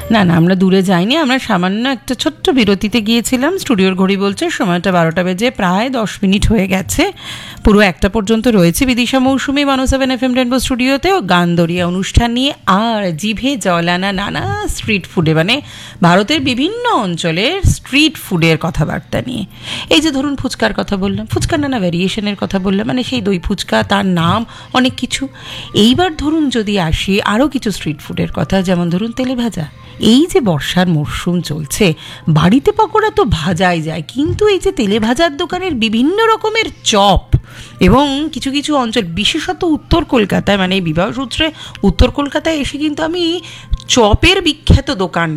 না না, আমরা দূরে যাইনি, আমরা সামান্য একটা ছোট্ট বিরতিতে গিয়েছিলাম। স্টুডিওর ঘড়ি বলছে সময়টা 12টা বেজে প্রায় 10 মিনিট হয়ে গেছে। পুরো 1টা পর্যন্ত রয়েছে বিদিশা মৌসুমী 107 FM রেনবো স্টুডিওতে ও গানদরিয়া অনুষ্ঠান নিয়ে, আর জিভে জল আনা নানা স্ট্রিট ফুডে, মানে ভারতের বিভিন্ন অঞ্চলের স্ট্রিট ফুডের কথাবার্তা নিয়ে। এই যে ধরুন ফুচকার কথা বললাম, ফুচকার নানা ভ্যারিয়েশনের কথা বললাম, মানে সেই দই ফুচকা, তার নাম অনেক কিছু। এইবার ধরুন যদি আসি আরও কিছু স্ট্রিট ফুডের কথা, যেমন ধরুন তেলে ভাজা। এই যে বর্ষার মরশুম চলছে, বাড়িতে পকোড়া তো ভাজাই যায়, কিন্তু এই যে তেলে ভাজার দোকানের বিভিন্ন রকমের চপ, এবং কিছু কিছু অঞ্চল বিশেষত উত্তর কলকাতায়, মানে বিবাহ সূত্রে উত্তর কলকাতায় এসে কিন্তু আমি চপের বিখ্যাত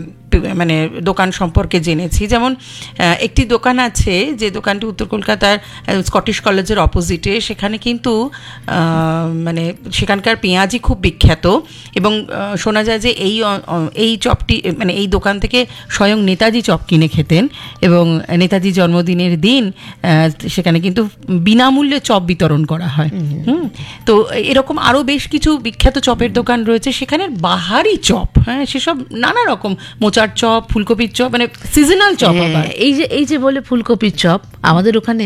দোকান সম্পর্কে জেনেছি। যেমন একটি দোকান আছে, যে দোকানটি উত্তর কলকাতার স্কটিশ কলেজের অপোজিটে, সেখানে কিন্তু মানে সেখানকার পেঁয়াজি খুব বিখ্যাত, এবং শোনা যায় যে এই চপটি, মানে এই দোকান থেকে স্বয়ং নেতাজি চপ কিনে খেতেন, এবং নেতাজি জন্মদিনের দিন সেখানে কিন্তু বিনামূল্যে চপ বিতরণ করা হয়। তো এরকম আরও বেশ কিছু বিখ্যাত চপের দোকান রয়েছে, সেখানের বাহারি চপ, হ্যাঁ, সেসব নানা রকম, মোচার চপ, ফুলকপির চপ, মানে সিজনাল চপ। এই যে বলে ফুলকপির চপ, আমাদের ওখানে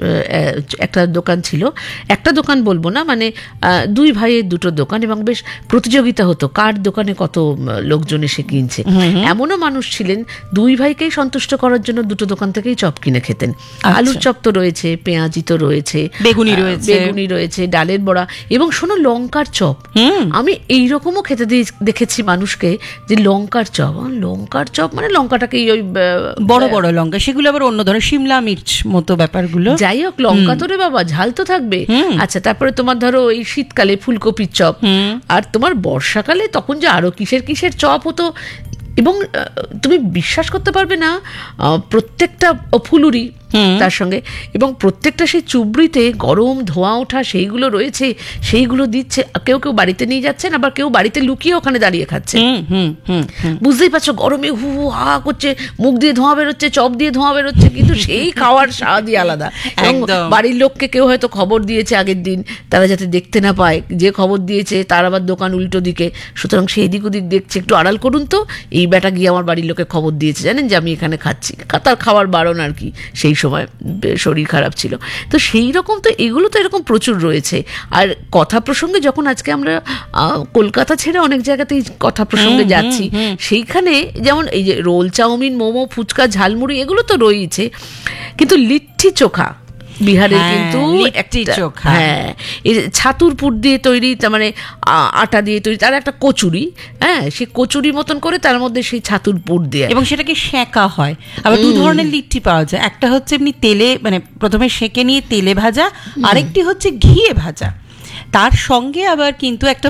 একটা দোকান ছিল, একটা দোকান বলবো না, মানে দুই ভাইয়ের দুটো দোকান, এবং বেশ প্রতিযোগিতা হতো কার দোকানে কত লোকজন এসে কিনছে। এমনও মানুষ ছিলেন দুই ভাইকেই সন্তুষ্ট করার জন্য দুটো দোকান থেকেই চপ কিনে খেতেন। আলুর চপ তো রয়েছে, পেঁয়াজি তো রয়েছে, বেগুনি রয়েছে, ডালের বড়া, এবং শোনো লঙ্কার চপ। আমি এইরকমও খেতে দেখেছি মানুষকে, যে লঙ্কার চপ মানে লঙ্কাটাকে ওই বড় বড় লঙ্কা, সেগুলো আবার অন্য ধরনের সিমলা মির্চ মতো ব্যাপারগুলো। যাই হোক, লঙ্কা তো রে বাবা, ঝাল তো থাকবে। আচ্ছা, তারপরে তোমার ধরো এই শীতকালে ফুলকপির চপ, আর তোমার বর্ষাকালে তখন যে আরো কিসের চপ হতো। এবং তুমি বিশ্বাস করতে পারবে না, প্রত্যেকটা ফুলুরি তার সঙ্গে, এবং প্রত্যেকটা সেই চুবড়িতে গরম ধোঁয়া ওঠা সেইগুলো রয়েছে, সেইগুলো দিচ্ছে। কেউ বাড়িতে নিয়ে যাচ্ছেন, আবার কেউ বাড়িতে লুকিয়ে ওখানে দাঁড়িয়ে খাচ্ছে। বুঝতেই পারছো, গরমে হু হু হা করছে, মুখ দিয়ে ধোঁয়া বেরোচ্ছে, চপ দিয়ে ধোঁয়া বেরোচ্ছে, কিন্তু সেই খাওয়ার স্বাদই আলাদা। বাড়ির লোককে কেউ হয়তো খবর দিয়েছে আগের দিন, তারা যাতে দেখতে না পায়, যে খবর দিয়েছে তার আবার দোকান উল্টো দিকে, সুতরাং সে এদিক ওদিক দেখছে, একটু আড়াল করুন তো, এই বেটা গিয়ে আমার বাড়ির লোকে খবর দিয়েছে, জানেন যে আমি এখানে খাচ্ছি। তার খাওয়ার বারণ আর কি, সেই সময় শরীর খারাপ ছিল। তো সেই রকম তো এগুলো তো এরকম প্রচুর রয়েছে। আর কথা প্রসঙ্গে যখন আজকে আমরা কলকাতা ছেড়ে অনেক জায়গাতেই কথা প্রসঙ্গে যাচ্ছি, সেইখানে যেমন এই যে রোল, চাউমিন, মোমো, ফুচকা, ঝালমুড়ি, এগুলো তো রয়েছে, কিন্তু লিট্টি চোখা বিহারের কিন্তু হ্যাঁ, এই ছাতুর পুর দিয়ে তৈরি, তার মানে আটা দিয়ে তৈরি, তার একটা কচুরি, হ্যাঁ, সে কচুরি মতন করে তার মধ্যে সেই ছাতুর পুর দিয়ে, এবং সেটাকে সেঁকা হয়। আবার দু ধরনের লিট্টি পাওয়া যায়, একটা হচ্ছে এমনি তেলে, মানে প্রথমে সেঁকে নিয়ে তেলে ভাজা, আরেকটি হচ্ছে ঘিয়ে ভাজা। তার সঙ্গে আবার কিন্তু একটা